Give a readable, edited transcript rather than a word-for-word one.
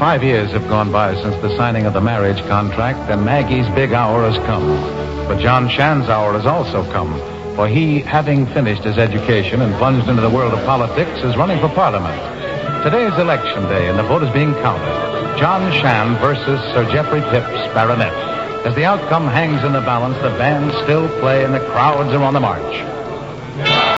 5 years have gone by since the signing of the marriage contract, and Maggie's big hour has come. But John Shand's hour has also come, for he, having finished his education and plunged into the world of politics, is running for Parliament. Today is election day, and the vote is being counted. John Shand versus Sir Geoffrey Phipps, Baronet. As the outcome hangs in the balance, the bands still play and the crowds are on the march.